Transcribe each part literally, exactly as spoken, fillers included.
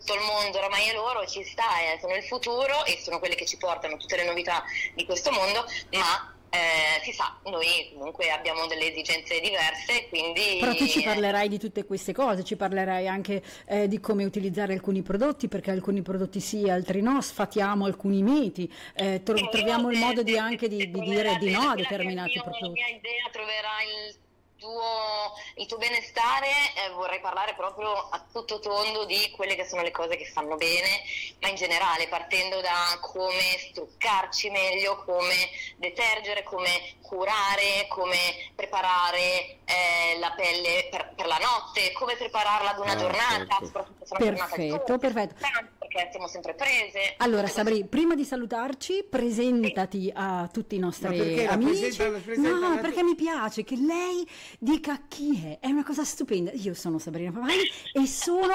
tutto il mondo oramai è loro, ci sta, eh, sono il futuro e sono quelle che ci portano tutte le novità di questo mondo, ma Eh, si sa, noi comunque abbiamo delle esigenze diverse, quindi... Però tu ci parlerai di tutte queste cose, ci parlerai anche eh, di come utilizzare alcuni prodotti, perché alcuni prodotti sì, altri no, sfatiamo alcuni miti, eh, tro- troviamo il modo di anche di, di dire di no a determinati mio, prodotti. La mia idea troverà il tuo, il tuo benestare, eh, vorrei parlare proprio a tutto tondo di quelle che sono le cose che fanno bene, ma in generale partendo da come struccarci meglio, come detergere, come curare, come preparare eh, la pelle per, per la notte, come prepararla ad una Ah, giornata, certo. soprattutto se è una giornata di Perfetto, sole, perfetto. perché siamo sempre prese. Allora Sabri, prima di salutarci, presentati a tutti i Ma nostri perché la amici. presenta- la presenta No, la- perché mi piace che lei dica chi è, è una cosa stupenda. Io sono Sabrina Pavalli e sono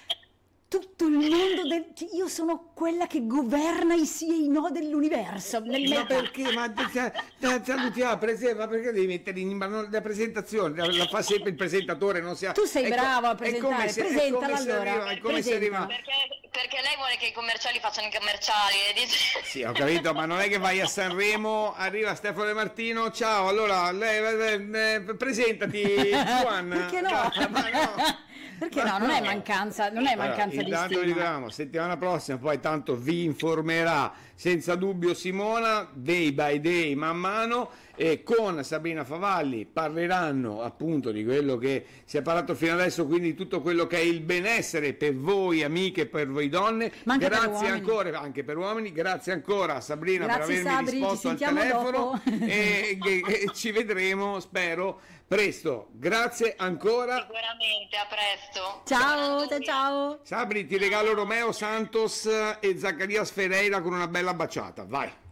tutto il mondo del... io sono quella che governa i sì e i no dell'universo. Nel Ma mercato. perché? Ma te- te- salutiamo, prese- ma perché devi mettere in mano la presentazione? La, la fa sempre il presentatore, non si ha... Tu sei è co- bravo a è come presentare, se- è presentala come se allora, arriva- è come se presentala. arriva... Perché, perché lei vuole che i commerciali facciano i commerciali e dice... Sì, ho capito, ma non è che vai a Sanremo, arriva Stefano De Martino, ciao, allora, lei, eh, eh, presentati, Juan. Perché no? Ma, ma no. Perché Ma no, non è no. mancanza, non è mancanza Allora, di intanto vi stima. diciamo, settimana prossima poi tanto vi informerà senza dubbio Simona, day by day, man mano, e con Sabrina Favalli parleranno appunto di quello che si è parlato fino adesso, quindi tutto quello che è il benessere per voi amiche, per voi donne. Ma anche per Grazie uomini. ancora, anche per uomini, grazie ancora a Sabrina Grazie, per avermi Sabri, ci risposto al sentiamo telefono dopo. e, e- e ci vedremo, spero, presto. Grazie ancora. Sicuramente, a presto. Ciao, ciao, ciao. Sabri, ti regalo Romeo Santos e Zaccaria Ferreira con una bella baciata, vai.